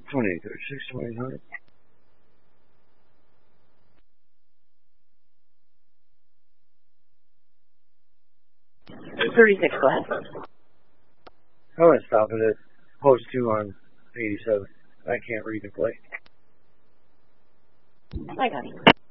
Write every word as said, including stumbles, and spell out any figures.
twenty-eight, thirty-six, twenty-eight hundred. thirty-six, go ahead. I want to stop it at post two on eighty-seven. I can't read the play. I got it.